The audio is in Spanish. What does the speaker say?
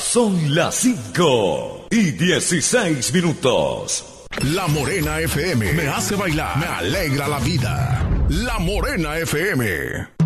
Son las 5:16. La Morena FM me hace bailar, me alegra la vida. La Morena FM.